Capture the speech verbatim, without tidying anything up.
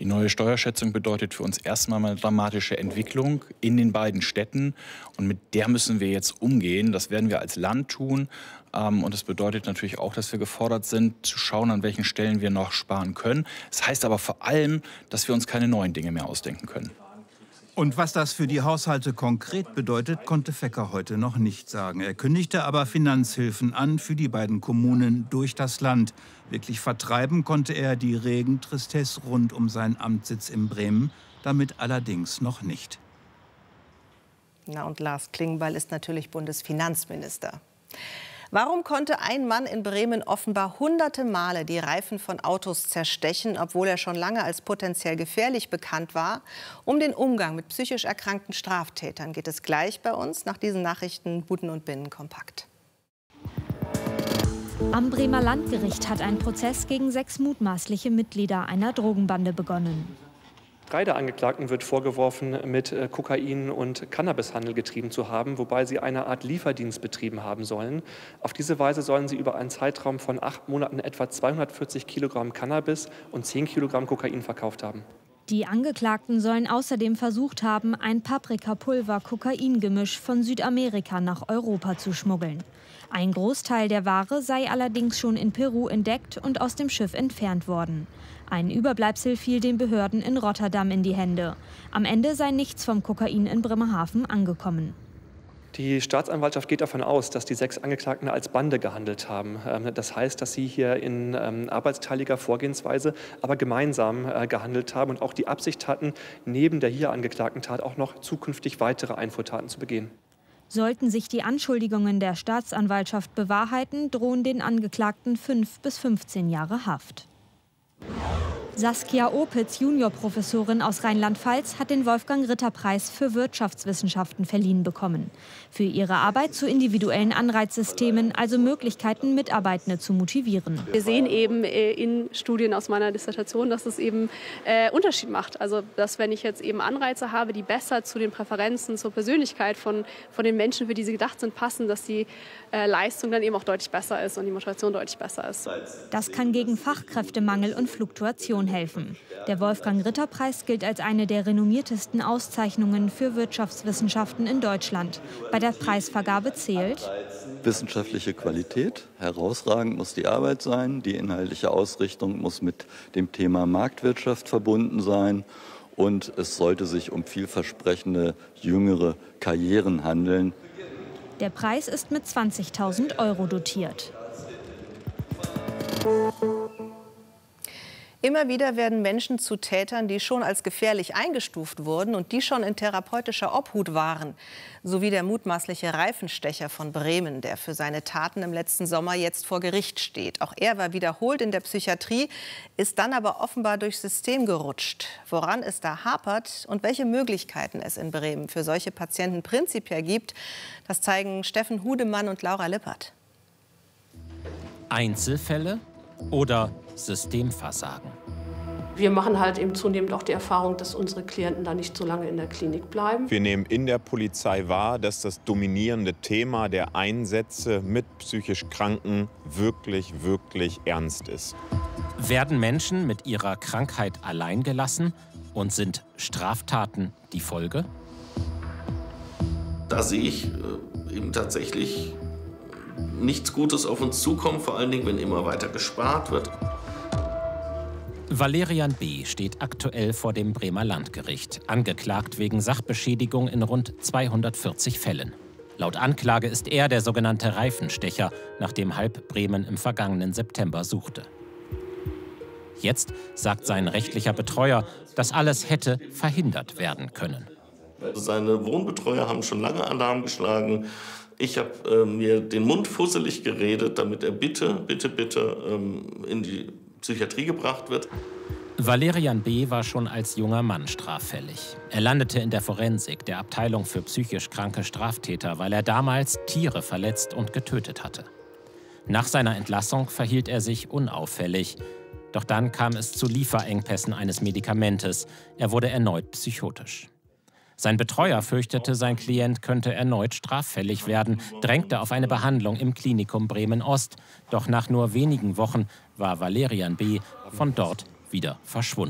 Die neue Steuerschätzung bedeutet für uns erstmal eine dramatische Entwicklung in den beiden Städten. Und mit der müssen wir jetzt umgehen. Das werden wir als Land tun. Und das bedeutet natürlich auch, dass wir gefordert sind, zu schauen, an welchen Stellen wir noch sparen können. Das heißt aber vor allem, dass wir uns keine neuen Dinge mehr ausdenken können. Und was das für die Haushalte konkret bedeutet, konnte Fecker heute noch nicht sagen. Er kündigte aber Finanzhilfen an für die beiden Kommunen durch das Land. Wirklich vertreiben konnte er die Regentristesse rund um seinen Amtssitz in Bremen, damit allerdings noch nicht. Na, und Lars Klingbeil ist natürlich Bundesfinanzminister. Warum konnte ein Mann in Bremen offenbar hunderte Male die Reifen von Autos zerstechen, obwohl er schon lange als potenziell gefährlich bekannt war? Um den Umgang mit psychisch erkrankten Straftätern geht es gleich bei uns nach diesen Nachrichten Buten und Binnen kompakt. Am Bremer Landgericht hat ein Prozess gegen sechs mutmaßliche Mitglieder einer Drogenbande begonnen. Drei der Angeklagten wird vorgeworfen, mit Kokain- und Cannabishandel getrieben zu haben, wobei sie eine Art Lieferdienst betrieben haben sollen. Auf diese Weise sollen sie über einen Zeitraum von acht Monaten etwa zweihundertvierzig Kilogramm Cannabis und zehn Kilogramm Kokain verkauft haben. Die Angeklagten sollen außerdem versucht haben, ein Paprikapulver-Kokain-Gemisch von Südamerika nach Europa zu schmuggeln. Ein Großteil der Ware sei allerdings schon in Peru entdeckt und aus dem Schiff entfernt worden. Ein Überbleibsel fiel den Behörden in Rotterdam in die Hände. Am Ende sei nichts vom Kokain in Bremerhaven angekommen. Die Staatsanwaltschaft geht davon aus, dass die sechs Angeklagten als Bande gehandelt haben. Das heißt, dass sie hier in arbeitsteiliger Vorgehensweise, aber gemeinsam gehandelt haben und auch die Absicht hatten, neben der hier angeklagten Tat auch noch zukünftig weitere Einfuhrtaten zu begehen. Sollten sich die Anschuldigungen der Staatsanwaltschaft bewahrheiten, drohen den Angeklagten fünf bis fünfzehn Jahre Haft. Saskia Opitz, Juniorprofessorin aus Rheinland-Pfalz, hat den Wolfgang-Ritter-Preis für Wirtschaftswissenschaften verliehen bekommen. Für ihre Arbeit zu individuellen Anreizsystemen, also Möglichkeiten, Mitarbeitende zu motivieren. Wir sehen eben in Studien aus meiner Dissertation, dass es eben äh, Unterschied macht. Also, dass wenn ich jetzt eben Anreize habe, die besser zu den Präferenzen, zur Persönlichkeit von, von den Menschen, für die sie gedacht sind, passen, dass die äh, Leistung dann eben auch deutlich besser ist und die Motivation deutlich besser ist. Das kann gegen Fachkräftemangel und Fluktuation helfen. Der Wolfgang-Ritter-Preis gilt als eine der renommiertesten Auszeichnungen für Wirtschaftswissenschaften in Deutschland. Bei der Preisvergabe zählt wissenschaftliche Qualität. Herausragend muss die Arbeit sein. Die inhaltliche Ausrichtung muss mit dem Thema Marktwirtschaft verbunden sein. Und es sollte sich um vielversprechende jüngere Karrieren handeln. Der Preis ist mit zwanzigtausend Euro dotiert. Immer wieder werden Menschen zu Tätern, die schon als gefährlich eingestuft wurden und die schon in therapeutischer Obhut waren. So wie der mutmaßliche Reifenstecher von Bremen, der für seine Taten im letzten Sommer jetzt vor Gericht steht. Auch er war wiederholt in der Psychiatrie, ist dann aber offenbar durchs System gerutscht. Woran es da hapert und welche Möglichkeiten es in Bremen für solche Patienten prinzipiell gibt, das zeigen Steffen Hudemann und Laura Lippert. Einzelfälle oder Systemversagen? Wir machen halt eben zunehmend auch die Erfahrung, dass unsere Klienten da nicht so lange in der Klinik bleiben. Wir nehmen in der Polizei wahr, dass das dominierende Thema der Einsätze mit psychisch Kranken wirklich, wirklich ernst ist. Werden Menschen mit ihrer Krankheit allein gelassen und sind Straftaten die Folge? Da sehe ich äh, eben tatsächlich nichts Gutes auf uns zukommen, vor allen Dingen, wenn immer weiter gespart wird. Valerian B. steht aktuell vor dem Bremer Landgericht, angeklagt wegen Sachbeschädigung in rund zweihundertvierzig Fällen. Laut Anklage ist er der sogenannte Reifenstecher, nach dem halb Bremen im vergangenen September suchte. Jetzt sagt sein rechtlicher Betreuer, das alles hätte verhindert werden können. Seine Wohnbetreuer haben schon lange Alarm geschlagen. Ich habe äh, mir den Mund fusselig geredet, damit er bitte, bitte, bitte ähm, in die Psychiatrie gebracht wird. Valerian B. war schon als junger Mann straffällig. Er landete in der Forensik, der Abteilung für psychisch kranke Straftäter, weil er damals Tiere verletzt und getötet hatte. Nach seiner Entlassung verhielt er sich unauffällig. Doch dann kam es zu Lieferengpässen eines Medikamentes. Er wurde erneut psychotisch. Sein Betreuer fürchtete, sein Klient könnte erneut straffällig werden, drängte auf eine Behandlung im Klinikum Bremen-Ost. Doch nach nur wenigen Wochen war Valerian B. von dort wieder verschwunden.